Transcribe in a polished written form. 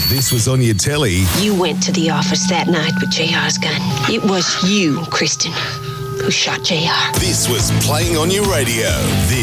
this was on your telly, You went to the office that night with JR's gun. It was you, Kristen, who shot JR. this was playing on your radio.